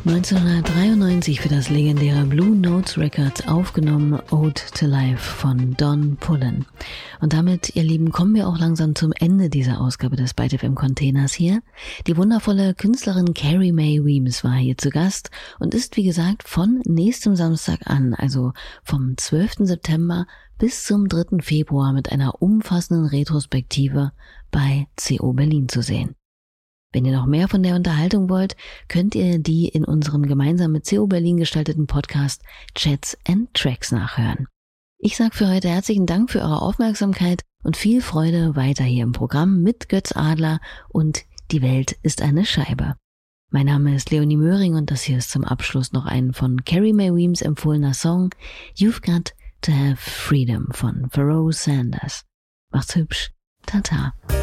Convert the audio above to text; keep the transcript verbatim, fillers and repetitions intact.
neunzehnhundertdreiundneunzig für das legendäre Blue Notes Records aufgenommen, Ode to Life von Don Pullen. Und damit, ihr Lieben, kommen wir auch langsam zum Ende dieser Ausgabe des Byte F M Containers hier. Die wundervolle Künstlerin Carrie Mae Weems war hier zu Gast und ist, wie gesagt, von nächstem Samstag an, also vom zwölften September bis zum dritten Februar mit einer umfassenden Retrospektive bei C O Berlin zu sehen. Wenn ihr noch mehr von der Unterhaltung wollt, könnt ihr die in unserem gemeinsam mit C O Berlin gestalteten Podcast Chats and Tracks nachhören. Ich sage für heute herzlichen Dank für eure Aufmerksamkeit und viel Freude weiter hier im Programm mit Götz Adler und Die Welt ist eine Scheibe. Mein Name ist Leonie Möhring und das hier ist zum Abschluss noch ein von Carrie Mae Weems empfohlener Song You've Got to Have Freedom von Pharoah Sanders. Macht's hübsch. Tata.